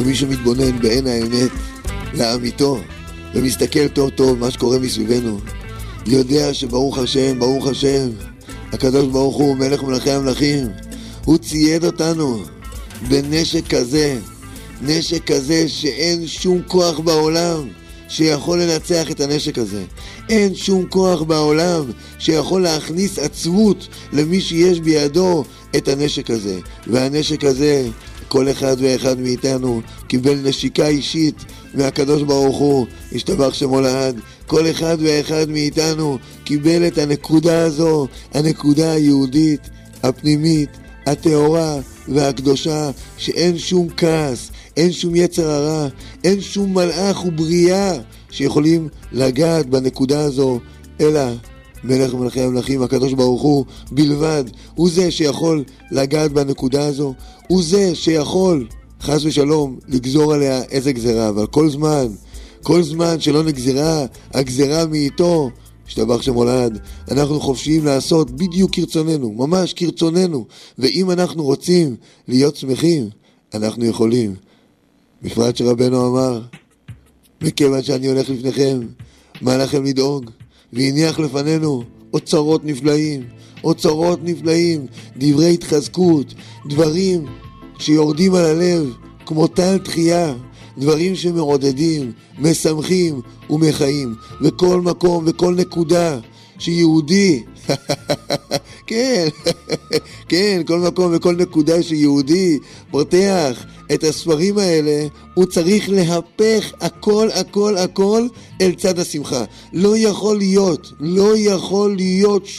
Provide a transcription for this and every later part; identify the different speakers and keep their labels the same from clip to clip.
Speaker 1: ומי שמתבונן בעין האמת לאמיתו ומסתכל טוב טוב מה שקורה מסביבנו, יודע שברוך השם, ברוך השם, הקדוש ברוך הוא מלך מלכי המלכים, הוא צייד אותנו בנשק כזה, נשק כזה שאין שום כוח בעולם שיכול לנצח את הנשק הזה. אין שום כוח בעולם שיכול להכניס עצבות למי שיש בידו את הנשק הזה. והנשק הזה, כל אחד ואחד מאיתנו קיבל נשיקה אישית מהקדוש ברוך הוא, ישתבח שמו לעד. כל אחד ואחד מאיתנו קיבל את הנקודה הזו, הנקודה היהודית, הפנימית, הטהורה והקדושה, שאין שום כעס, אין שום יצר הרע, אין שום מלאך ובריאה שיכולים לגעת בנקודה הזו, אלא מלך מלכי המלכים, הקדוש ברוך הוא בלבד. הוא זה שיכול לגעת בנקודה הזו, הוא זה שיכול חס ושלום לגזור עליה איזה גזרה. אבל כל זמן שלא נגזרה הגזרה מאיתו, השתבח שמו לעד, אנחנו חופשיים לעשות בדיוק כרצוננו, ממש כרצוננו. ואם אנחנו רוצים להיות שמחים, אנחנו יכולים. בפרט שרבנו אמר, מכיוון שאני הולך לפניכם, מה לכם לדאוג? והניח לפנינו אוצרות נפלאים, אוצרות נפלאים, דברי התחזקות, דברים שיורדים על הלב כמו טל תחייה, דברים שמעודדים, משמחים ומחיים. וכל מקום וכל נקודה שיהודי כן, כן, כל מקום וכל נקודה שיהודי פותח את הספרים האלה, הוא צריך להפך הכל הכל הכל אל צד השמחה. לא יכול להיות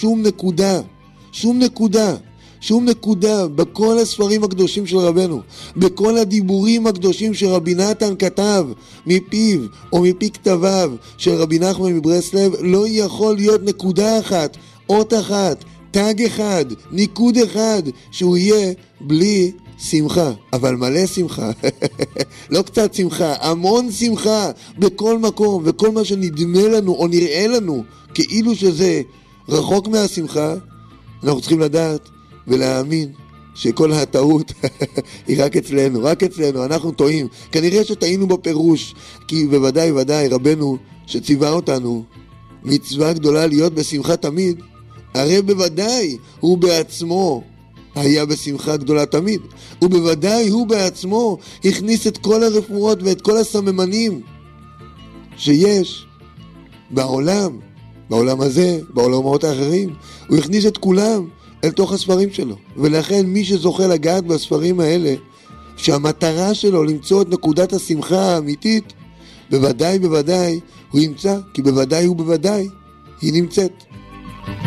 Speaker 1: שום נקודה בכל הספרים הקדושים של רבנו, בכל הדיבורים הקדושים שרבי נתן כתב מפיו או מפי כתביו של רבי נחמן מברסלב, לא יכול להיות נקודה אחת, אות אחת, תג אחד, ניקוד אחד שהוא יהיה בלי שמחה. אבל מלא שמחה לא קצת שמחה, המון שמחה בכל מקום. וכל מה שנדמה לנו או נראה לנו כאילו שזה רחוק מהשמחה, אנחנו צריכים לדעת ולהאמין שכל הטעות היא רק אצלנו, אנחנו טועים. כנראה שטעינו בפירוש, כי בוודאי רבנו שציווה אותנו מצווה גדולה להיות בשמחה תמיד, הרי בוודאי הוא בעצמו היה בשמחה גדולה תמיד, ובוודאי הוא בעצמו הכניס את כל הרפואות ואת כל הסממנים שיש בעולם הזה, בעולמות האחרים, הוא הכניס את כולם אל תוך הספרים שלו. ולכן מי שזוכה לגעת בספרים האלה, שהמטרה שלו למצוא את נקודת השמחה האמיתית, בוודאי הוא ימצא, כי בוודאי היא נמצאת.